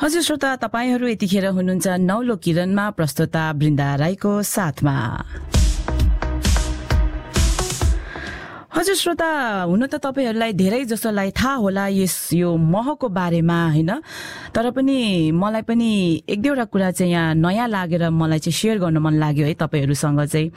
हजुर श्रोता, तपाईहरू यतिखेर हुनुहुन्छ नौलो किरणमा प्रस्तुता बृन्दा राईको साथमा। हजुर श्रोता, हुन त तपाईहरुलाई धेरै जसोलाई थाहा होला यो महको बारेमा, हैन? तर पनि मलाई पनि एक दुईवटा कुरा चाहिँ यहाँ नयाँ लागेर मलाई चाहिँ शेयर गर्न मन लाग्यो है तपाईहरुसँग चाहिँ।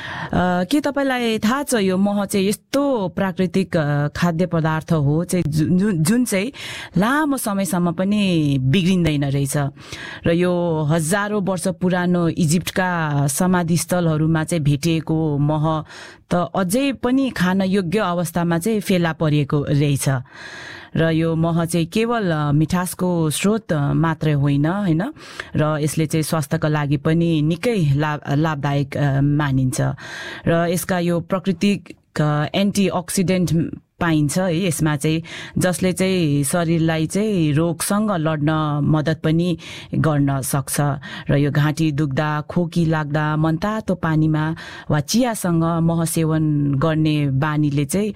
के तपाईलाई थाहा छ यो मह चाहिँ यस्तो प्राकृतिक खाद्य पदार्थ हो चाहिँ जुन चाहिँ लामो समयसम्म पनि बिग्रिँदैन रहेछ र यो हजारौं वर्ष पुरानो इजिप्टका समाधि स्थलहरुमा चाहिँ भेटिएको मह त अझै पनि खान योग्य अवस्थामा चाहिँ फेला परिएको रहेछ र यो मह चाहिँ केवल मिठासको स्रोत मात्रै होइन, हैन? र यसले चाहिँ स्वास्थ्यका लागि पनि निकै लाभदायक मानिन्छ र यसका यो प्राकृतिक एन्टीअक्सिडेन्ट पाइन्छ है यसमा चाहिँ, जसले चाहिँ शरीरलाई चाहिँ रोगसँग लड्न मद्दत पनि गर्न सक्छ र यो घाँटी दुख्दा, खोकी लाग्दा मनतातो पानीमा वा चियासँग मह सेवन गर्ने बानीले चाहिँ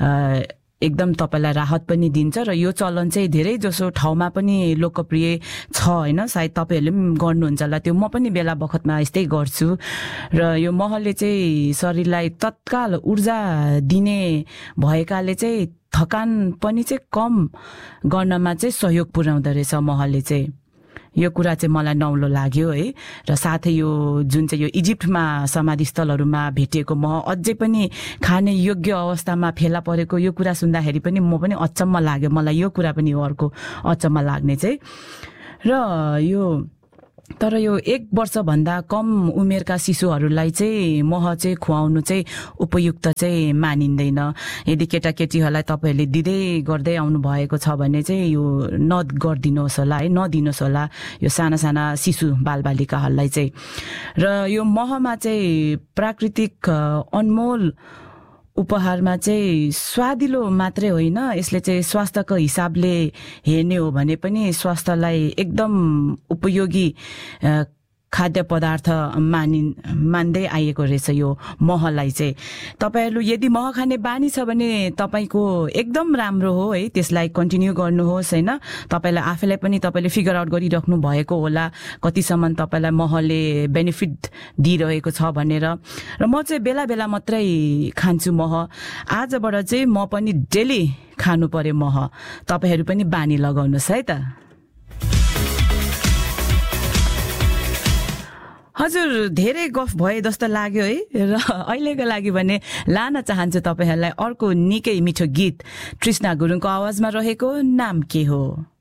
एकदम तपाईलाई राहत पनि दिन्छ र यो चलन चाहिँ धेरै जसो ठाउँमा पनि लोकप्रिय छ, हैन? सायद तपाईहरुले पनि गर्नुहुन्छ होला, त्यो म पनि बेला बखतमा यस्तै गर्छु र यो महले चाहिँ शरीरलाई तत्काल ऊर्जा दिने भएकाले चाहिँ थकान पनि चाहिँ कम गर्नमा चाहिँ सहयोग पुर्याउँदो रहेछ महले चाहिँ। यो कुरा चाहिँ मलाई नौलो लाग्यो है। र साथै यो जुन चाहिँ यो इजिप्टमा समाधि स्थलहरुमा भेटिएको मह अझै पनि खाने योग्य अवस्थामा फेला परेको, यो कुरा सुन्दाखेरि पनि म पनि अचम्म लाग्यो। मलाई यो कुरा पनि अर्को अचम्म लाग्ने चाहिँ। र यो तर यो 1 वर्ष भन्दा कम उमेरका शिशुहरूलाई चाहिँ मह चाहिँ खुवाउनु चाहिँ उपयुक्त चाहिँ मानिँदैन। यदि केटाकेटीहरूलाई तपाईहरुले दिदै गर्दै आउनु भएको छ भने चाहिँ यो नगर्दिनुहोस् होला है, नदिनुहोस् होला यो साना साना शिशु बालबालिकाहरूलाई चाहिँ। र यो महमा चाहिँ प्राकृतिक अनमोल उपहारमा चाहिँ स्वादिलो मात्रै होइन, यसले चाहिँ स्वास्थ्यको हिसाबले हेर्ने हो भने पनि स्वास्थ्यलाई एकदम उपयोगी खाद्य पदार्थ मान्दै आएको रहेछ यो महलाई चाहिँ। तपाईहरु यदि मह खाने बानी छ भने तपाईको एकदम राम्रो हो है, त्यसलाई कन्टिन्यू गर्नुहोस्, हैन? तपाईलाई आफैलाई पनि तपाईले फिगर आउट गरिराख्नु भएको होला कतिसम्म तपाईलाई महले बेनिफिट दिइरहेको छ भनेर। र म चाहिँ बेला बेला मात्रै खान्छु मह। आजबाट चाहिँ म पनि डेली खानु पर्यो मह। तपाईहरु पनि बानी लगाउनुस् है त। हजुर, धेरै गफ भए जस्तो लाग्यो है। र अहिलेको लागि भने लान चाहन्छु तपाईहरुलाई अर्को निकै मिठो गीत। तृष्णा गुरुङको आवाजमा रहेको नाम के हो।